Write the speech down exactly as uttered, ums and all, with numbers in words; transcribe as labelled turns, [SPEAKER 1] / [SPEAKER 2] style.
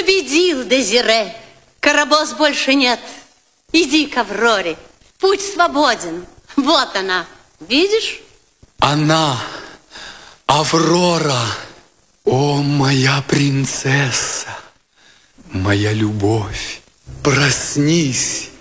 [SPEAKER 1] Победил Дезире. Карабос больше нет. Иди к Авроре. Путь свободен. Вот она. Видишь?
[SPEAKER 2] Она, Аврора. О, моя принцесса, моя любовь, проснись.